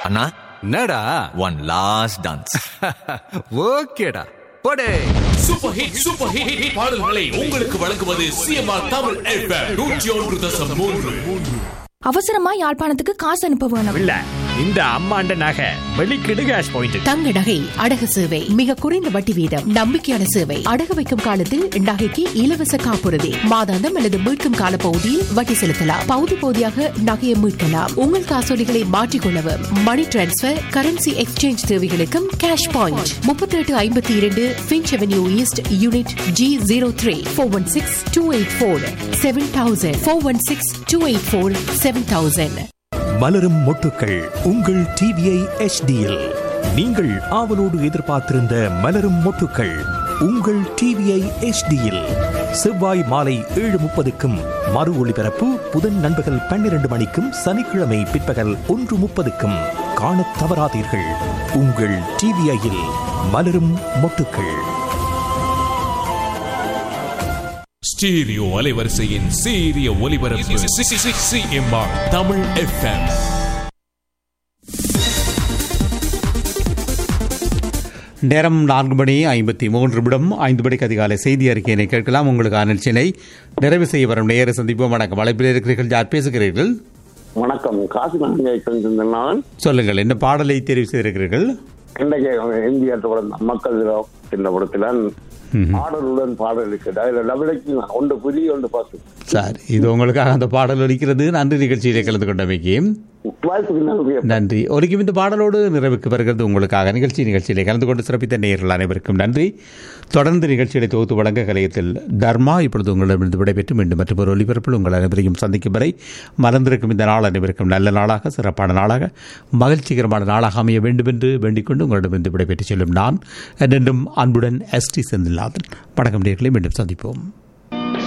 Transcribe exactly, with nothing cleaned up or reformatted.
அண்ணா என்னடா one last dance. ஓகேடா போடே. Super hit super hit பாடல்களை உங்களுக்கு வழங்குவது சிஎம்ஆர் தமிழ் எஃப்எம் நூற்றி ஒன்று தசம் மூன்று. அவசரமா யாழ்ப்பாணத்துக்கு காசு அனுப்ப வேணும். இல்ல இந்த அம்மாண்ட நகை வெளிக்கிடு கேஷ் பாயிண்ட். தங்க நகை அடகு சேவை மிக குறைந்த வட்டி வீதம், நம்பிக்கையான சேவை. அடகு வைக்கும் காலத்தில் நகைக்கு இலவச காப்புறுதி, மாதாந்தம் அல்லது மீட்கும் கால பகுதியில் வட்டி செலுத்தலாம். பகுதி பகுதியாக நகையை மீட்கலாம். உங்கள் காசோலிகளை மாற்றிக்கொள்ளவும், மணி டிரான்ஸ்பர், கரன்சி எக்ஸ்சேஞ்ச் தேவைகளுக்கும் கேஷ் பாயிண்ட். முப்பத்தி எட்டு ஐம்பத்தி இரண்டு pinch avenue east unit G zero three four one six two eight four seven thousand four one six two eight four seven thousand. மலரும் மொட்டுக்கள் உங்கள் டிவிஐ எச்டியில் நீங்கள் ஆவலோடு எதிர்பார்த்திருந்த மலரும் மொட்டுக்கள் உங்கள் டிவிஐ எச்டியில் செவ்வாய் மாலை ஏழு முப்பதுக்கும் மறு ஒளிபரப்பு புதன் நண்பகல் பன்னிரண்டு மணிக்கும் சனிக்கிழமை பிற்பகல் ஒன்று முப்பதுக்கும் காணத் தவறாதீர்கள். உங்கள் டிவிஐயில் மலரும் மொட்டுக்கள். ஸ்டீரியோ அலைவரிசையின் சீரிய ஒலிபரப்பு சிஎம்ஆர் தமிழ் எஃப்எம். நேரம் நான்கு மணி ஐம்பத்தி மூன்று நிமிடம். ஐந்து மணிக்கு அதிகாலை செய்தி அறிக்கையினை கேட்கலாம். உங்களுக்கான நிகழ்ச்சியை நிறைவு செய்ய வரும் நேர சந்திப்போம். வணக்கம். அழைப்பில் இருக்கிறீர்கள், யார் பேசுகிறீர்கள்? வணக்கம், காசி நான். சொல்லுங்கள், என்ன பாடலை தெரிவு செய்திருக்கிறீர்கள்? இந்திய மக்கள் என்ற படத்தில் பாடலுடன் பாடல் இருக்கிறது. ஒன்று புலி ஒன்று பாசு. சார், இது உங்களுக்காக அந்த பாடல் ஒலிக்கிறது. நன்றி நிகழ்ச்சியிலே கலந்து கொண்டமைக்கு நன்றி. ஒலிக்கும் இந்த பாடலோடு நிறைவுக்கு வருகிறது உங்களுக்காக நிகழ்ச்சி. நிகழ்ச்சியிலே கலந்து கொண்டு சிறப்பித்த நேயர்கள் அனைவருக்கும் நன்றி. தொடர்ந்து நிகழ்ச்சிகளை தொகுத்து வழங்க கலையத்தில் தர்மா இப்பொழுது உங்களிடமிருந்து விடைபெற்று மீண்டும் மற்றும் ஒரு ஒலிபரப்பில் உங்கள் அனைவரையும் சந்திக்கும் வரை மறந்திருக்கும் இந்த நாள் அனைவருக்கும் நல்ல நாளாக, சிறப்பான நாளாக, மகிழ்ச்சிகரமான நாளாக அமைய வேண்டும் என்று வேண்டிக் கொண்டு உங்களிடமிருந்து விடைபெற்று செல்லும் நான் என்றென்றும் அன்புடன் எஸ் டி செந்தில்நாதன். வணக்கம் நேயர்களை, மீண்டும் சந்திப்போம்.